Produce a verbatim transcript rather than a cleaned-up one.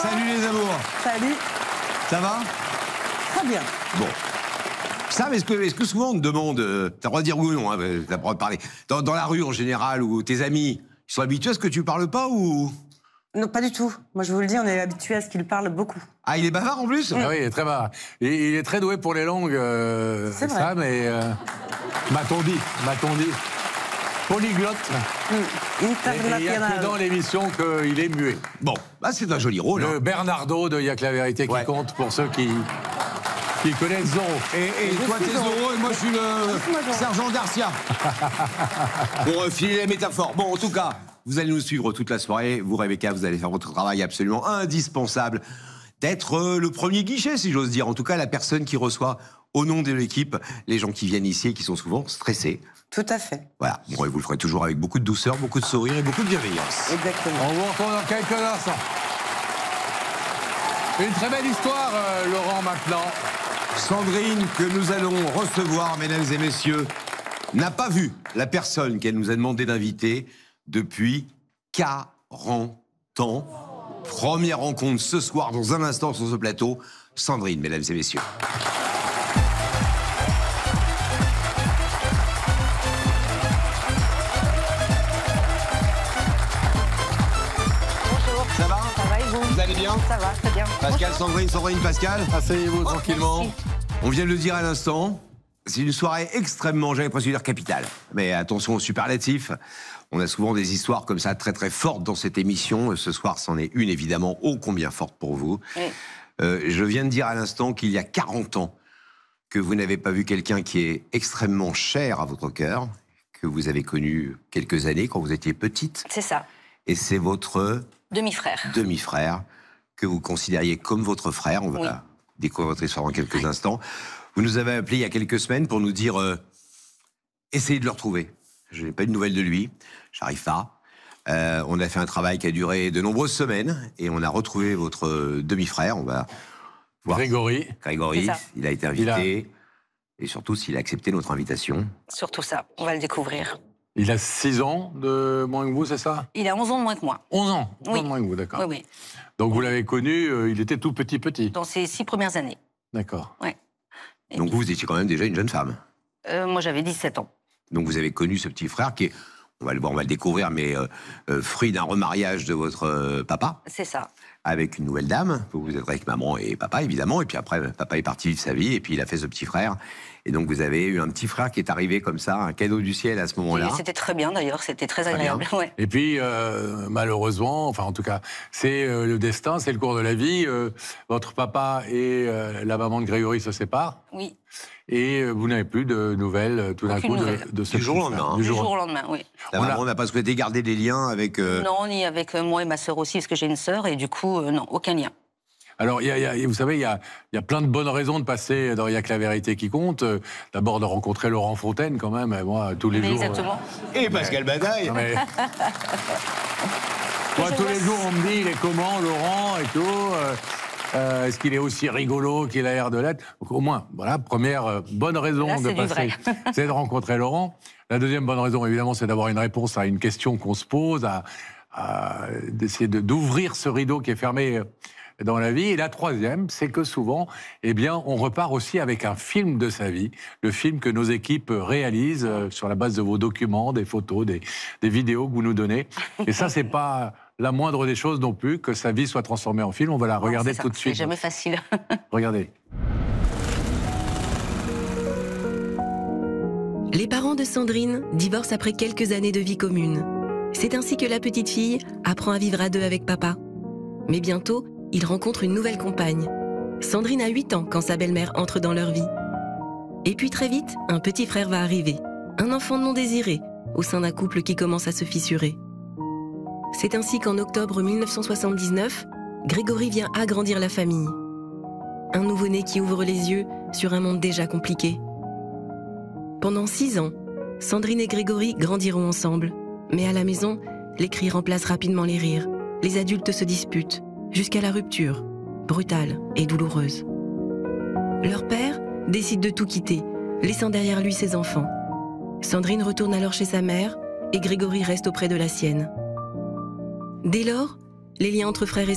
Salut les amours. Salut. Ça va? Très bien. Bon. Ça, est-ce que, est-ce que souvent on te demande, euh, t'as le droit de dire oui ou non, hein, t'as le droit de parler, dans, dans la rue en général, ou tes amis, ils sont habitués à ce que tu parles pas ou... Non, pas du tout. Moi, je vous le dis, on est habitué à ce qu'il parle beaucoup. Ah, il est bavard en plus? Ah oui, il est très bavard. Il, il est très doué pour les langues, euh, C'est vrai. ça, mais... Euh, m'a-t-on dit, m'a-t-on dit. Polyglotte. Mmh. Et il n'y a que International. dans l'émission qu'il est muet. Bon, bah, c'est un joli rôle. Le hein. Bernardo de Y'a que la vérité qui Ouais. compte, pour ceux qui, qui connaissent Zorro. Et, et Je toi, suis t'es Zorro. Zorro, et moi, je suis le moi, Zorro. sergent Garcia. Pour euh, filer les métaphores. Bon, en tout cas, vous allez nous suivre toute la soirée. Vous, Rebecca, vous allez faire votre travail absolument indispensable d'être euh, le premier guichet, si j'ose dire. En tout cas, la personne qui reçoit au nom de l'équipe les gens qui viennent ici et qui sont souvent stressés. Tout à fait. Voilà. Bon, et vous le ferez toujours avec beaucoup de douceur, beaucoup de sourire et beaucoup de bienveillance. Exactement. On vous retrouve dans quelques instants. Une très belle histoire, euh, Laurent, maintenant. Sandrine, que nous allons recevoir, mesdames et messieurs, n'a pas vu la personne qu'elle nous a demandé d'inviter depuis quarante ans. Première rencontre ce soir, dans un instant, sur ce plateau. Sandrine, mesdames et messieurs. Bonjour. Ça va? Ça va et vous? Vous allez bien? Ça va, très bien. Pascal, Sandrine, Sandrine, Pascal. Asseyez-vous tranquillement. merci. On vient de le dire à l'instant, c'est une soirée extrêmement, j'avais presque dire capitale. Mais attention aux superlatifs. On a souvent des histoires comme ça très très fortes dans cette émission. Ce soir, c'en est une évidemment ô combien forte pour vous. Oui. Euh, je viens de dire à l'instant qu'il y a quarante ans que vous n'avez pas vu quelqu'un qui est extrêmement cher à votre cœur, que vous avez connu quelques années quand vous étiez petite. C'est ça. Et c'est votre Demi-frère. demi-frère que vous considériez comme votre frère. On va Oui. découvrir votre histoire dans quelques instants. Vous nous avez appelé il y a quelques semaines pour nous dire euh, essayez de le retrouver. Je n'ai pas eu de nouvelles de lui. J'arrive pas. Euh, on a fait un travail qui a duré de nombreuses semaines et on a retrouvé votre euh, demi-frère. On va voir Grégory. Grégory. C'est ça. Il a été Il a- invité et surtout s'il a accepté notre invitation. Surtout ça. On va le découvrir. Il a six ans de moins que vous, c'est ça? Il a onze ans de moins que moi. onze ans. onze Oui. ans de moins que vous, d'accord. Oui, oui. Donc vous l'avez connu, euh, il était tout petit petit. Dans ses six premières années. D'accord. Et Donc puis, vous, vous étiez quand même déjà une jeune femme. euh, moi, j'avais dix-sept ans. Donc vous avez connu ce petit frère qui est, on va le voir, on va le découvrir, mais euh, euh, fruit d'un remariage de votre euh, papa C'est ça. avec une nouvelle dame. Vous vous êtes avec maman et papa, évidemment. Et puis après, papa est parti vivre sa vie et puis il a fait ce petit frère. Et donc vous avez eu un petit frère qui est arrivé comme ça, un cadeau du ciel à ce moment-là. Et c'était très bien d'ailleurs. C'était très Très bien. agréable. Ouais. Et puis, euh, malheureusement, enfin en tout cas, c'est euh, le destin, c'est le cours de la vie. euh, votre papa et euh, la maman de Grégory se séparent. Oui. Et euh, vous n'avez plus de nouvelles euh, tout d'un Aucune coup de, nouvelle. de ce Du jour au petit frère. lendemain, hein. Du Du jour jour au lendemain, oui. La On a- maman n'a pas souhaité garder des liens avec... euh, Non, ni avec euh, moi et ma sœur aussi, parce que j'ai une sœur, et du coup, euh, non, aucun lien. Alors, il y a- il y a- vous savez, il y a, il y a plein de bonnes raisons de passer dans Il y a que la vérité qui compte. Euh, D'abord, de rencontrer Laurent Fontaine, quand même. Et moi, tous les Mais jours... exactement. Et Pascal Badaille. Non, mais- Moi, Je tous vois les jours, on me dit, il est comment, Laurent, et tout euh, euh, Est-ce qu'il est aussi rigolo qu'il a l'air de l'être? Donc, au moins, voilà, première euh, bonne raison Là, de c'est du passer, vrai. c'est de rencontrer Laurent. La deuxième bonne raison, évidemment, c'est d'avoir une réponse à une question qu'on se pose, à, à d'essayer de- d'ouvrir ce rideau qui est fermé euh, dans la vie. Et la troisième, c'est que souvent, eh bien, on repart aussi avec un film de sa vie, le film que nos équipes réalisent euh, sur la base de vos documents, des photos, des, des vidéos que vous nous donnez. Et ça, c'est pas la moindre des choses non plus, que sa vie soit transformée en film. On va la regarder Non, c'est ça. tout de suite. C'est jamais facile. Regardez. Les parents de Sandrine divorcent après quelques années de vie commune. C'est ainsi que la petite fille apprend à vivre à deux avec papa. Mais bientôt, ils rencontrent une nouvelle compagne. Sandrine a huit ans quand sa belle-mère entre dans leur vie. Et puis très vite, un petit frère va arriver. Un enfant non désiré, au sein d'un couple qui commence à se fissurer. C'est ainsi qu'en octobre mille neuf cent soixante-dix-neuf, Grégory vient agrandir la famille. Un nouveau-né qui ouvre les yeux sur un monde déjà compliqué. Pendant six ans, Sandrine et Grégory grandiront ensemble. Mais à la maison, les cris remplacent rapidement les rires. Les adultes se disputent, jusqu'à la rupture, brutale et douloureuse. Leur père décide de tout quitter, laissant derrière lui ses enfants. Sandrine retourne alors chez sa mère et Grégory reste auprès de la sienne. Dès lors, les liens entre frères et